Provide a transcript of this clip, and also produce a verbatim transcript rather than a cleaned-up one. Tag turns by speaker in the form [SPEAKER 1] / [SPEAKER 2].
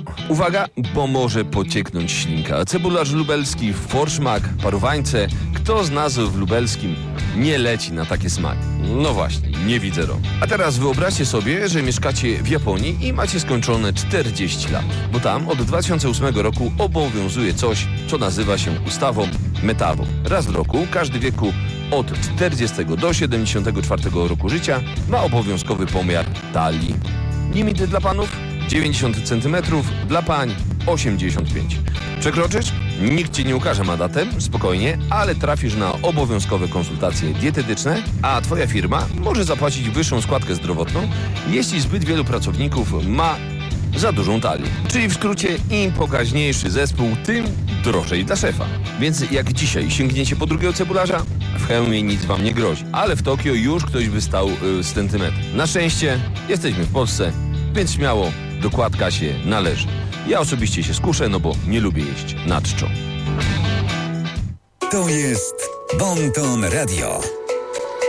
[SPEAKER 1] Uwaga, bo może pocieknąć ślinka. Cebularz lubelski, forszmak, parowańce. Kto z nas w lubelskim nie leci na takie smaki? No właśnie, nie widzę rąk. A teraz wyobraźcie sobie, że mieszkacie w Japonii i macie skończone czterdzieści lat. Bo tam od dwa tysiące ósmego roku obowiązuje coś, co nazywa się ustawą Metabo. Raz w roku, każdy w wieku od czterdziestego do siedemdziesiątego czwartego roku życia ma obowiązkowy pomiar talii. Limity dla panów dziewięćdziesiąt centymetrów, dla pań osiemdziesiąt pięć. Przekroczysz? Nikt ci nie ukaże mandatem, spokojnie, ale trafisz na obowiązkowe konsultacje dietetyczne, a twoja firma może zapłacić wyższą składkę zdrowotną, jeśli zbyt wielu pracowników ma za dużą talię. Czyli w skrócie, im pokaźniejszy zespół, tym drożej dla szefa. Więc jak dzisiaj sięgniecie po drugiego cebularza, w hełmie nic wam nie grozi. Ale w Tokio już ktoś by stał yy, z centymetrem. Na szczęście jesteśmy w Polsce, więc śmiało dokładka się należy. Ja osobiście się skuszę, no bo nie lubię jeść na czczo.
[SPEAKER 2] To jest Bon Ton Radio.